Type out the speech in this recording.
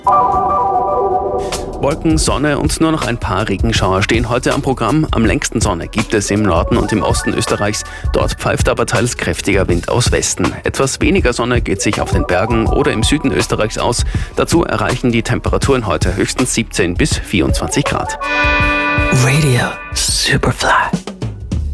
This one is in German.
Wolken, Sonne und nur noch ein paar Regenschauer stehen heute am Programm. Am längsten Sonne gibt es im Norden und im Osten Österreichs. Dort pfeift aber teils kräftiger Wind aus Westen. Etwas weniger Sonne geht sich auf den Bergen oder im Süden Österreichs aus. Dazu erreichen die Temperaturen heute höchstens 17 bis 24 Grad. Radio Superfly.